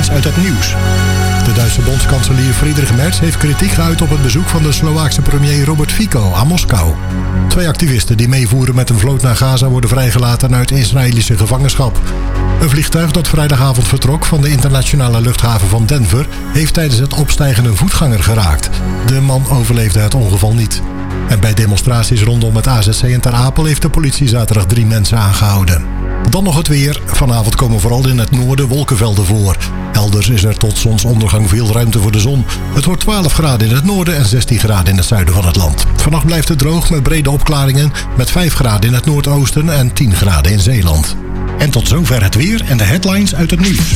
headlines uit het nieuws. De Duitse bondskanselier Friedrich Merz heeft kritiek geuit op het bezoek van de Slovaakse premier Robert Fico aan Moskou. 2 activisten die meevoeren met een vloot naar Gaza worden vrijgelaten uit Israëlische gevangenschap. Een vliegtuig dat vrijdagavond vertrok van de internationale luchthaven van Denver heeft tijdens het opstijgen een voetganger geraakt. De man overleefde het ongeval niet. En bij demonstraties rondom het AZC in Ter Apel heeft de politie zaterdag 3 mensen aangehouden. Dan nog het weer. Vanavond komen vooral in het noorden wolkenvelden voor. Elders is er tot zonsondergang veel ruimte voor de zon. Het wordt 12 graden in het noorden en 16 graden in het zuiden van het land. Vannacht blijft het droog met brede opklaringen met 5 graden in het noordoosten en 10 graden in Zeeland. En tot zover het weer en de headlines uit het nieuws.